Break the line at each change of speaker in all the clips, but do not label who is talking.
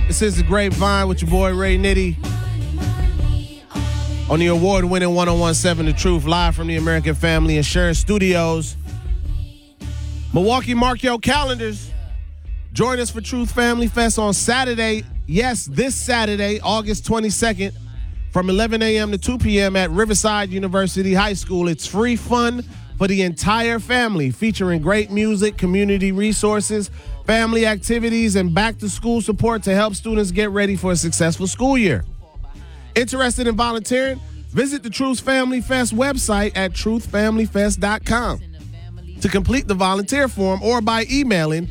This is The Grapevine with your boy Ray Nitty on the award-winning 101.7 The Truth, live from the American Family Insurance Studios. Milwaukee, mark your calendars. Join us for Truth Family Fest on Saturday. Yes, this Saturday, August 22nd, from 11 a.m. to 2 p.m. at Riverside University High School. It's free fun for the entire family, featuring great music, community resources, family activities, and back-to-school support to help students get ready for a successful school year. Interested in volunteering? Visit the Truth Family Fest website at truthfamilyfest.com to complete the volunteer form or by emailing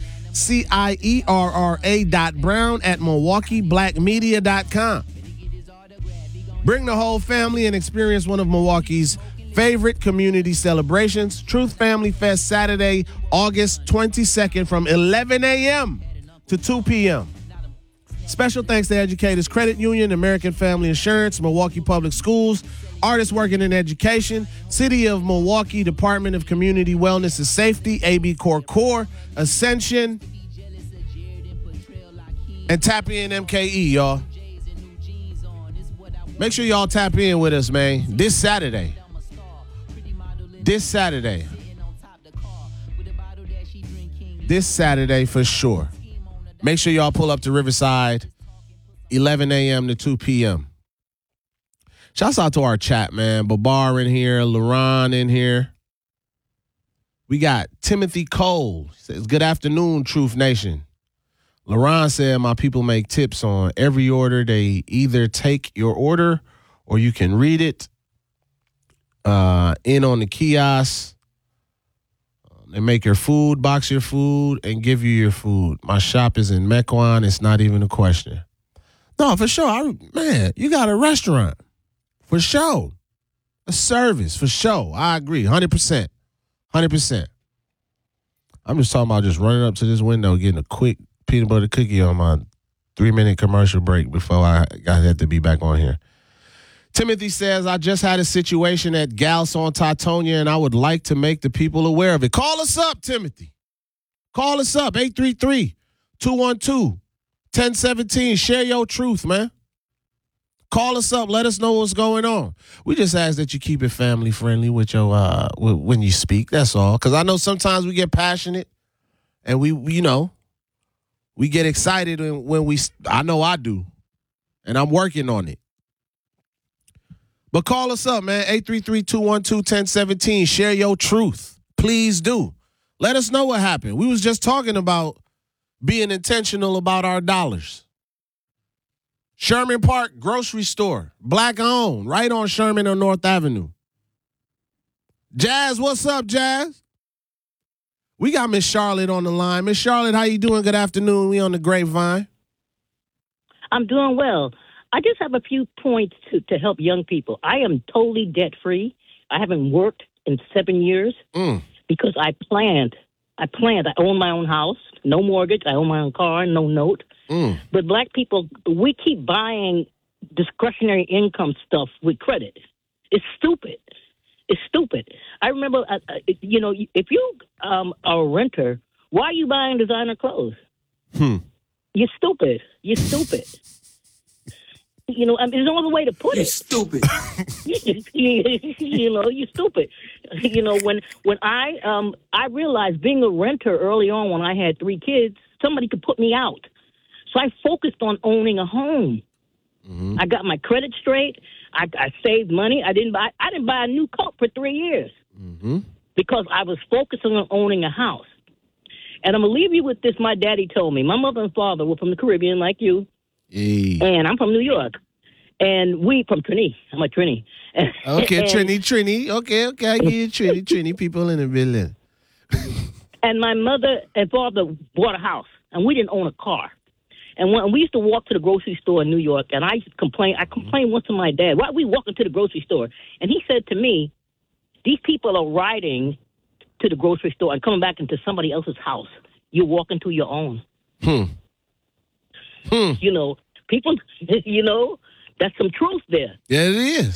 CIERRA.brown@MilwaukeeBlackMedia.com. Bring the whole family and experience one of Milwaukee's favorite community celebrations. Truth Family Fest Saturday, August 22nd from 11 a.m. to 2 p.m. Special thanks to Educators Credit Union, American Family Insurance, Milwaukee Public Schools, Artists Working in Education, City of Milwaukee Department of Community Wellness and Safety, AB Core, Ascension, and Tap In MKE, y'all. Make sure y'all tap in with us, man, this Saturday. This Saturday for sure. Make sure y'all pull up to Riverside, 11 a.m. to 2 p.m. Shouts out to our chat, man. Babar in here, LaRon in here. We got Timothy Cole. Says, good afternoon, Truth Nation. LaRon said, my people make tips on every order. They either take your order or you can read it. In on the kiosk. They make your food, box your food, and give you your food. My shop is in Mequon. It's not even a question. No, for sure. Man, you got a restaurant. For sure. A service, for sure. I agree, 100%. 100%. I'm just talking about just running up to this window, getting a quick peanut butter cookie on my 3-minute commercial break before I had to be back on here. Timothy says, I just had a situation at Gals on Tatonia, and I would like to make the people aware of it. Call us up, Timothy. Call us up, 833-212-1017. Share your truth, man. Call us up. Let us know what's going on. We just ask that you keep it family friendly with your when you speak. That's all. Because I know sometimes we get passionate, and we get excited when I know I do, and I'm working on it. But call us up, man, 833-212-1017. Share your truth. Please do. Let us know what happened. We was just talking about being intentional about our dollars. Sherman Park Grocery Store, black owned, right on Sherman on North Avenue. Jazz, what's up, Jazz? We got Miss Charlotte on the line. Miss Charlotte, how you doing? Good afternoon. We on the Grapevine.
I'm doing well. I just have a few points to help young people. I am totally debt-free. I haven't worked in 7 years because I planned. I own my own house, no mortgage. I own my own car, no note. But black people, we keep buying discretionary income stuff with credit. It's stupid. It's stupid. I remember, if you are a renter, why are you buying designer clothes? You're stupid. You're stupid. There's no other way to put it.
You're stupid.
You're stupid. When I realized being a renter early on when I had 3 kids, somebody could put me out. So I focused on owning a home. I got my credit straight. I saved money. I didn't buy a new coat for 3 years because I was focusing on owning a house. And I'm going to leave you with this. My daddy told me. My mother and father were from the Caribbean like you.
Hey.
And I'm from New York. And we from Trini. I'm a Trini.
Okay, Trini. Okay. I get you, Trini. People in the building.
And my mother and father bought a house. And we didn't own a car. And when we used to walk to the grocery store in New York, and I complained once to my dad, why are we walking to the grocery store? And he said to me, these people are riding to the grocery store and coming back into somebody else's house. You're walking to your own. People, that's some truth there.
Yeah, it is.